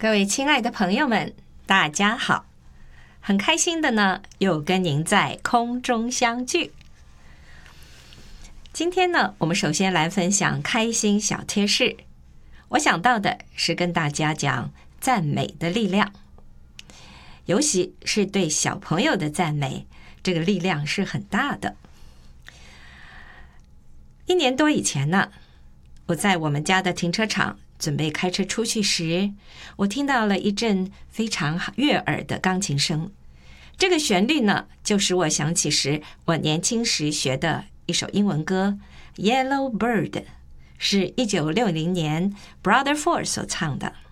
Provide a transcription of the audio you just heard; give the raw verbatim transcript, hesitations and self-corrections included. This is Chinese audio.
各位亲爱的朋友们，大家好，很开心的呢，又跟您在空中相聚。今天呢，我们首先来分享开心小贴士。我想到的是跟大家讲赞美的力量，尤其是对小朋友的赞美，这个力量是很大的。一年多以前呢，我在我们家的停车场准备开车出去时，我听到了一阵非常悦耳的钢琴声。这个旋律呢，就使我想起时我年轻时学的一首英文歌 Yellow Bird， 是一九六零年 Brother Ford 所唱的。